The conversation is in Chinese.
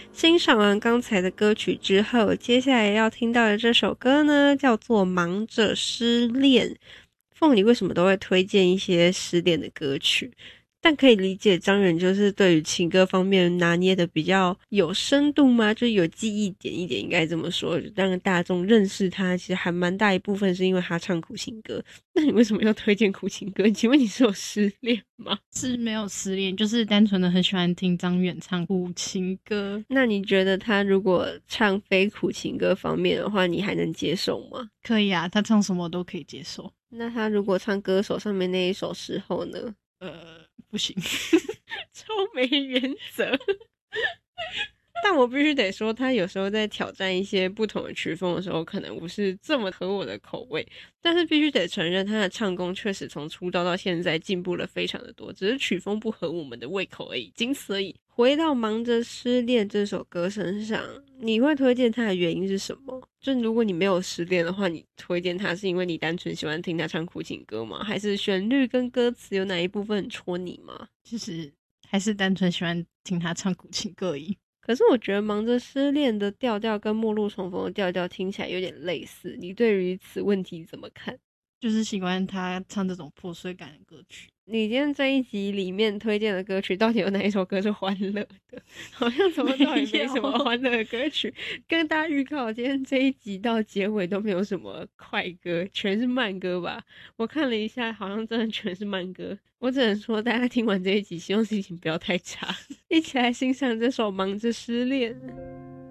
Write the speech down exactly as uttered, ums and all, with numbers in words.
欣赏完刚才的歌曲之后，接下来要听到的这首歌呢，叫做《忙着失恋》。凤梨为什么都会推荐一些失恋的歌曲？但可以理解张远就是对于情歌方面拿捏的比较有深度吗？就是有记忆点一点，应该这么说，让大众认识他其实还蛮大一部分是因为他唱苦情歌。那你为什么要推荐苦情歌？请问你是有失恋吗？ 是没有失恋，就是单纯的很喜欢听张远唱苦情歌。 那你觉得他如果唱非苦情歌方面的话，你还能接受吗？ 可以啊，他唱什么都可以接受。 那他如果唱歌手上面那一首《时候》呢？ 呃，不行。 超没原则。但我必须得说，他有时候在挑战一些不同的曲风的时候，可能不是这么合我的口味。但是必须得承认，他的唱功确实从出道到现在进步了非常的多，只是曲风不合我们的胃口而已，仅此而已。回到《忙着失恋》这首歌身上，你会推荐它的原因是什么？就如果你没有失恋的话，你推荐它是因为你单纯喜欢听他唱苦情歌吗？还是旋律跟歌词有哪一部分很戳你吗？ 其实还是单纯喜欢听他唱苦情歌而已。 可是我觉得忙着失恋的调调跟末路重逢的调调听起来有点类似，你对于此问题怎么看？ 就是喜欢他唱这种破碎感的歌曲。 你今天这一集里面推荐的歌曲到底有哪一首歌是欢乐的？好像怎么到底没什么欢乐的歌曲。跟大家预告，今天这一集到结尾都没有什么快歌，全是慢歌吧。我看了一下，好像真的全是慢歌。我只能说大家听完这一集希望心情不要太差。一起来欣赏这首《忙着失恋》。